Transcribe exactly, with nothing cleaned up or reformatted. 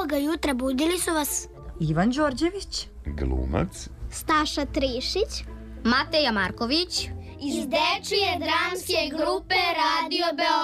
Ranoga jutra budili su vas Ivan Đorđević, glumac, Staša Trišić, Mateja Marković iz dečije dramske grupe Radio Beograd.